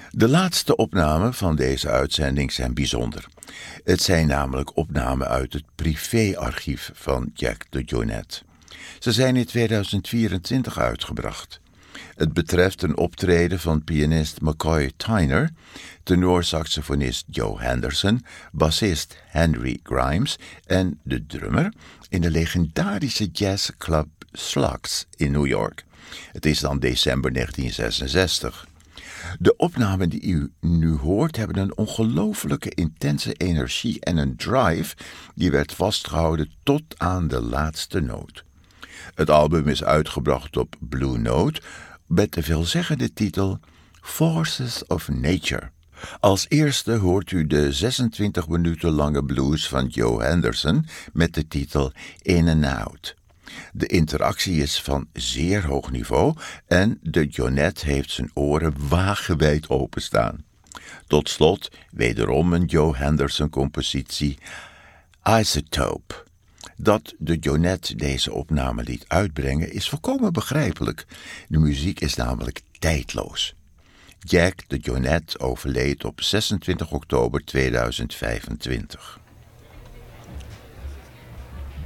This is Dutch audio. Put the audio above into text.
De laatste opnamen van deze uitzending zijn bijzonder. Het zijn namelijk opnamen uit het privéarchief van Jack DeJohnette. Ze zijn in 2024 uitgebracht. Het betreft een optreden van pianist McCoy Tyner, tenorsaxofonist Joe Henderson, bassist Henry Grimes en de drummer in de legendarische jazzclub Slugs in New York. Het is dan december 1966. De opnamen die u nu hoort hebben een ongelofelijke intense energie en een drive die werd vastgehouden tot aan de laatste noot. Het album is uitgebracht op Blue Note met de veelzeggende titel Forces of Nature. Als eerste hoort u de 26 minuten lange blues van Joe Henderson met de titel In and Out. De interactie is van zeer hoog niveau en DeJohnette heeft zijn oren wagenwijd openstaan. Tot slot wederom een Joe Henderson compositie Isotope. Dat DeJohnette deze opname liet uitbrengen is volkomen begrijpelijk. De muziek is namelijk tijdloos. Jack DeJohnette overleed op 26 oktober 2025.